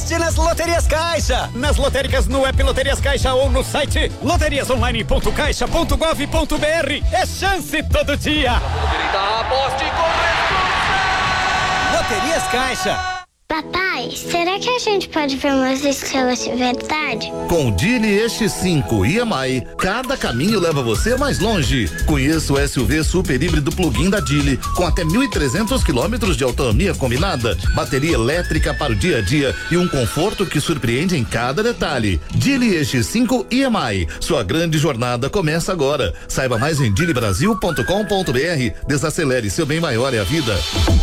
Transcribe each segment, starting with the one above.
Aposte nas Loterias Caixa. Nas lotéricas no app Loterias Caixa ou no site loteriasonline.caixa.gov.br. É chance todo dia. Aposte com Loterias Caixa. Papai, será que a gente pode ver umas estrelas de verdade? Com o Dili X5 e EMI, cada caminho leva você mais longe. Conheça o SUV super híbrido plug-in da Dili, com até 1.300 quilômetros de autonomia combinada, bateria elétrica para o dia a dia e um conforto que surpreende em cada detalhe. Dili X5 e EMI, sua grande jornada começa agora. Saiba mais em dilibrasil.com.br. Desacelere, seu bem maior é a vida.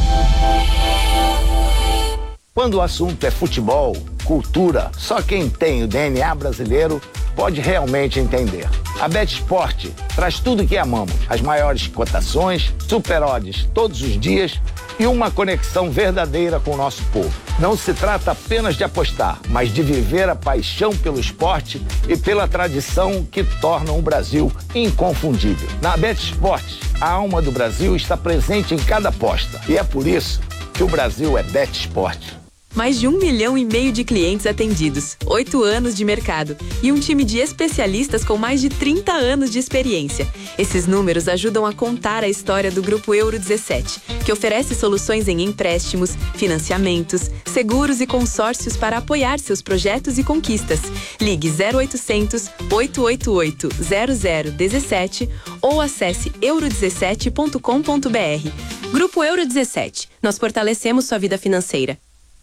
Quando o assunto é futebol, cultura, só quem tem o DNA brasileiro pode realmente entender. A BetSport traz tudo que amamos, as maiores cotações, super odds todos os dias e uma conexão verdadeira com o nosso povo. Não se trata apenas de apostar, mas de viver a paixão pelo esporte e pela tradição que tornam o Brasil inconfundível. Na BetSport, a alma do Brasil está presente em cada aposta e é por isso que o Brasil é BetSport. Mais de 1,5 milhão de clientes atendidos, 8 anos de mercado e um time de especialistas com mais de 30 anos de experiência. Esses números ajudam a contar a história do Grupo Euro 17, que oferece soluções em empréstimos, financiamentos, seguros e consórcios para apoiar seus projetos e conquistas. Ligue 0800 888 0017 ou acesse euro17.com.br. Grupo Euro 17. Nós fortalecemos sua vida financeira.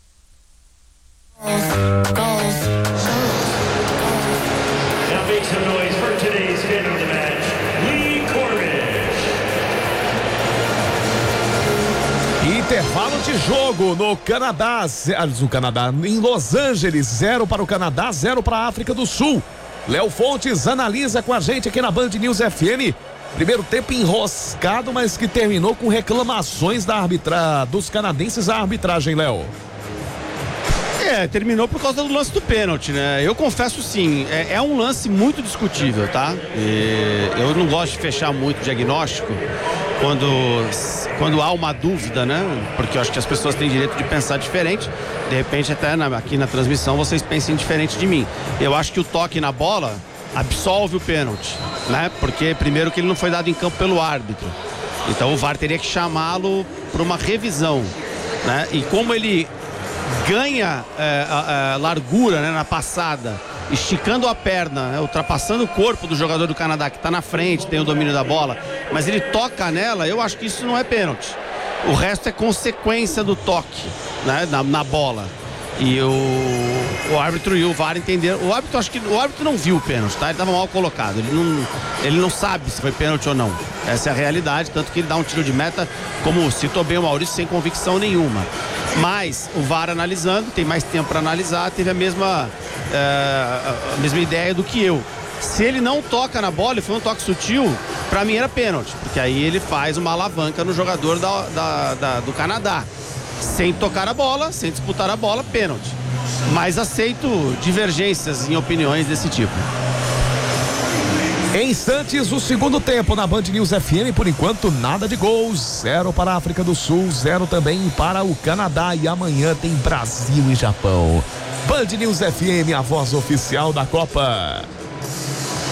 Intervalo de jogo no Canadá, em Los Angeles, 0 para o Canadá, 0 para a África do Sul. Léo Fontes analisa com a gente aqui na Band News FM. Primeiro tempo enroscado, mas que terminou com reclamações dos canadenses à arbitragem, Léo. Terminou por causa do lance do pênalti, né? Eu confesso sim, é um lance muito discutível, tá? Eu não gosto de fechar muito diagnóstico quando há uma dúvida, né? Porque eu acho que as pessoas têm direito de pensar diferente. De repente, até aqui na transmissão, vocês pensem diferente de mim. Eu acho que o toque na bola absolve o pênalti, né? Porque primeiro que ele não foi dado em campo pelo árbitro. Então o VAR teria que chamá-lo para uma revisão, né? E como ele ganha largura, né, na passada, esticando a perna, né, ultrapassando o corpo do jogador do Canadá que está na frente, tem o domínio da bola, mas ele toca nela, eu acho que isso não é pênalti. O resto é consequência do toque, né, na bola. E o árbitro e o VAR entenderam. O árbitro não viu o pênalti, tá? Ele estava mal colocado. Ele não sabe se foi pênalti ou não. Essa é a realidade, tanto que ele dá um tiro de meta, como citou bem o Maurício, sem convicção nenhuma. Mas o VAR analisando, tem mais tempo para analisar, teve a mesma ideia do que eu. Se ele não toca na bola e foi um toque sutil, para mim era pênalti, porque aí ele faz uma alavanca no jogador do Canadá. Sem tocar a bola, sem disputar a bola, pênalti. Mas aceito divergências em opiniões desse tipo. Em instantes, o segundo tempo na Band News FM, por enquanto nada de gols, 0 para a África do Sul, 0 também para o Canadá, e amanhã tem Brasil e Japão. Band News FM, a voz oficial da Copa.